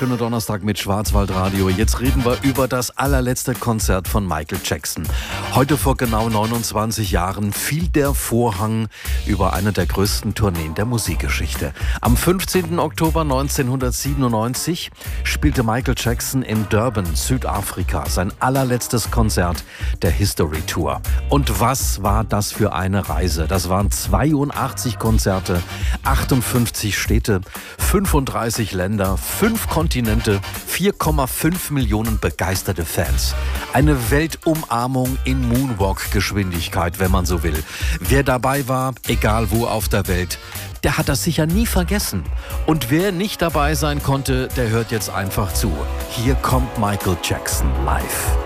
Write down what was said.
wunderschöner Donnerstag mit Schwarzwaldradio. Jetzt reden wir über das allerletzte Konzert von Michael Jackson. Heute vor genau 29 Jahren fiel der Vorhang über eine der größten Tourneen der Musikgeschichte. Am 15. Oktober 1997 spielte Michael Jackson in Durban, Südafrika, sein allerletztes Konzert der History Tour. Und was war das für eine Reise? Das waren 82 Konzerte, 58 Städte, 35 Länder, 5 Kontinente, 4,5 Millionen begeisterte Fans. Eine Weltumarmung in Moonwalk-Geschwindigkeit, wenn man so will. Wer dabei war, egal wo auf der Welt, der hat das sicher nie vergessen. Und wer nicht dabei sein konnte, der hört jetzt einfach zu. Hier kommt Michael Jackson live.